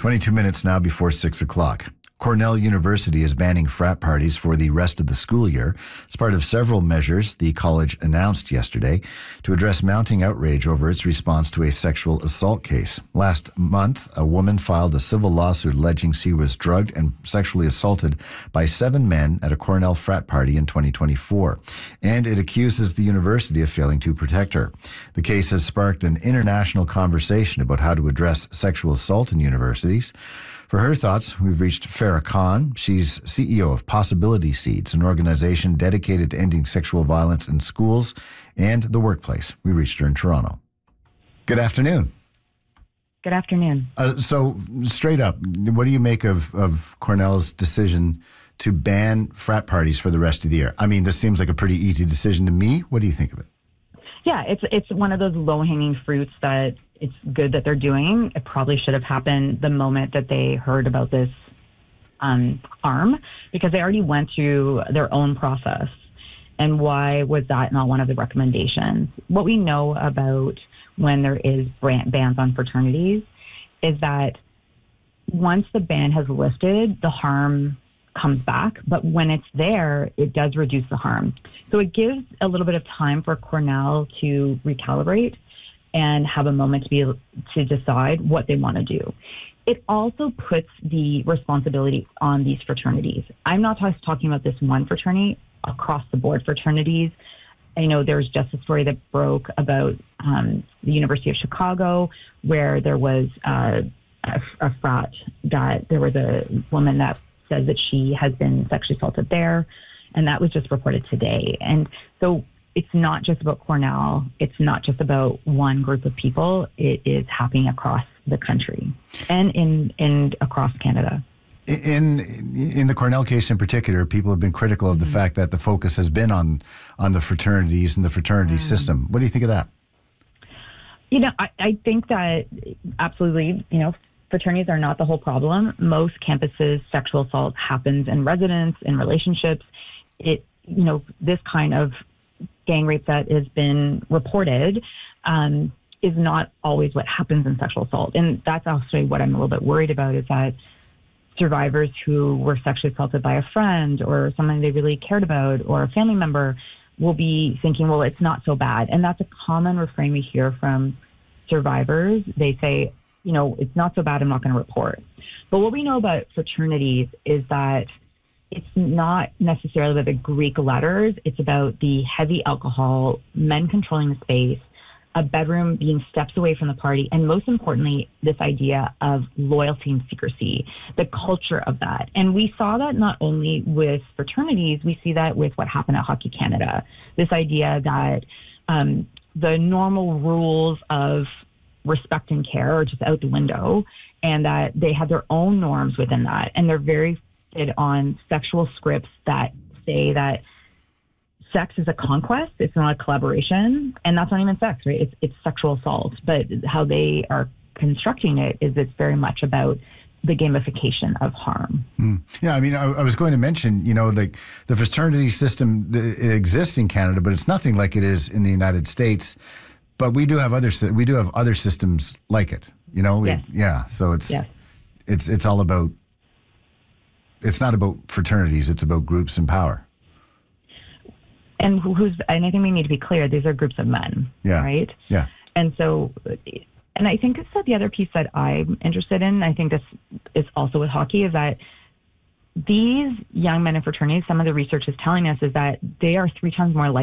22 minutes now before 6 o'clock. Cornell University is banning frat parties for the rest of the school year as part of several measures the college announced yesterday to address mounting outrage over its response to a sexual assault case. Last month, a woman filed a civil lawsuit alleging she was drugged and sexually assaulted by 7 men at a Cornell frat party in 2024, and it accuses the university of failing to protect her. The case has sparked an international conversation about how to address sexual assault in universities. For her thoughts, we've reached Farah Khan. She's CEO of Possibility Seeds, an organization dedicated to ending sexual violence in schools and the workplace. We reached her in Toronto. Good afternoon. Good afternoon. So, straight up, what do you make of Cornell's decision to ban frat parties for the rest of the year? I mean, this seems like a pretty easy decision to me. What do you think of it? Yeah, it's one of those low-hanging fruits that it's good that they're doing. It probably should have happened the moment that they heard about this harm, because they already went through their own process. And why was that not one of the recommendations? What we know about when there is bans on fraternities is that once the ban has lifted, the harm comes back, but when it's there, it does reduce the harm. So it gives a little bit of time for Cornell to recalibrate and have a moment to be able to decide what they want to do. It also puts the responsibility on these fraternities. I'm not just talking about this one fraternity, across the board fraternities. I know there's just a story that broke about the University of Chicago, where there was a frat that there was a woman that says that she has been sexually assaulted there, and that was just reported today. And so it's not just about Cornell. It's not just about one group of people. It is happening across the country and across Canada. In the Cornell case in particular, people have been critical of the fact that the focus has been on the fraternities and the fraternity system. What do you think of that? You know, I think that absolutely, fraternities are not the whole problem. Most campuses, sexual assault happens in residence, in relationships. This kind of gang rape that has been reported is not always what happens in sexual assault. And that's actually what I'm a little bit worried about, is that survivors who were sexually assaulted by a friend or someone they really cared about or a family member will be thinking, well, it's not so bad. And that's a common refrain we hear from survivors. They say, it's not so bad, I'm not going to report. But what we know about fraternities is that it's not necessarily about the Greek letters. It's about the heavy alcohol, men controlling the space, a bedroom being steps away from the party, and most importantly, this idea of loyalty and secrecy, the culture of that. And we saw that not only with fraternities, we see that with what happened at Hockey Canada. This idea that the normal rules of respect and care are just out the window, and that they have their own norms within that. And they're very fit on sexual scripts that say that sex is a conquest, it's not a collaboration, and that's not even sex, right? It's sexual assault. But how they are constructing it is it's very much about the gamification of harm. Yeah, I mean, I was going to mention, the fraternity system, it exists in Canada, but it's nothing like it is in the United States. But we do have other systems like it, Yes. So it's all about. It's not about fraternities; it's about groups in power. And I think we need to be clear: these are groups of men, right? Yeah. And so, and I think it's that the other piece that I'm interested in. I think this is also with hockey, is that these young men in fraternities. Some of the research is telling us is that they are 3 times more likely